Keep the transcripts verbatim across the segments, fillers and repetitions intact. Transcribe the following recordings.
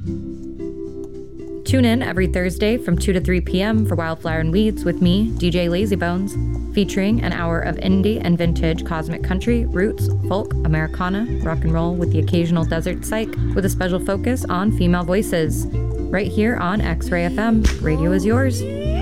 Tune in every Thursday from two to three p.m. for Wildflower and Weeds with me, D J Lazybones, featuring an hour of indie and vintage cosmic country, roots, folk, Americana, rock and roll with the occasional desert psych, with a special focus on female voices. Right here on X-Ray F M. Radio is yours.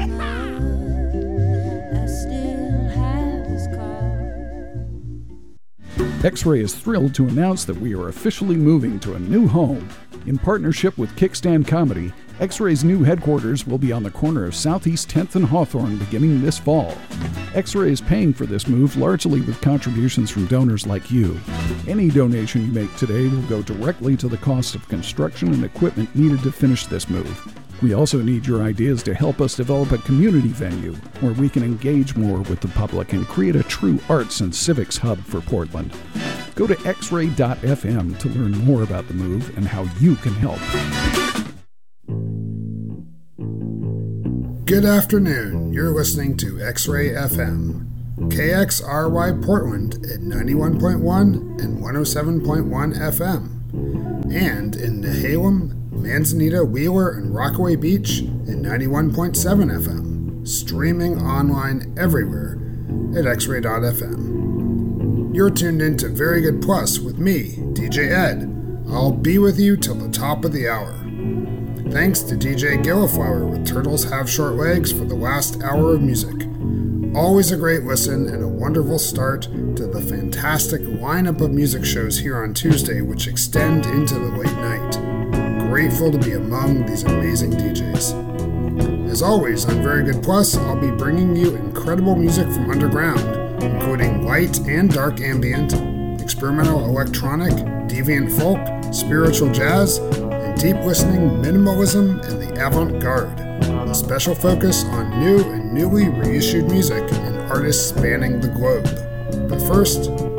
X-Ray is thrilled to announce that we are officially moving to a new home. In partnership with Kickstand Comedy, X-Ray's new headquarters will be on the corner of Southeast tenth and Hawthorne beginning this fall. X-Ray is paying for this move largely with contributions from donors like you. Any donation you make today will go directly to the cost of construction and equipment needed to finish this move. We also need your ideas to help us develop a community venue where we can engage more with the public and create a true arts and civics hub for Portland. Go to x ray dot f m to learn more about the move and how you can help. Good afternoon. You're listening to X-Ray F M, K X R Y Portland at ninety-one point one and one oh seven point one F M, and in Nehalem, Manzanita, Wheeler, and Rockaway Beach at ninety-one point seven F M, streaming online everywhere at x ray dot f m. You're tuned in to Very Good Plus with me, D J Ed. I'll be with you till the top of the hour. Thanks to D J Gilliflower with Turtles Have Short Legs for the last hour of music. Always a great listen and a wonderful start to the fantastic lineup of music shows here on Tuesday, which extend into the late night. Grateful to be among these amazing D Js. As always, on Very Good Plus, I'll be bringing you incredible music from underground, including light and dark ambient, experimental electronic, deviant folk, spiritual jazz, and deep listening minimalism and the avant-garde. A special focus on new and newly reissued music and artists spanning the globe. But first,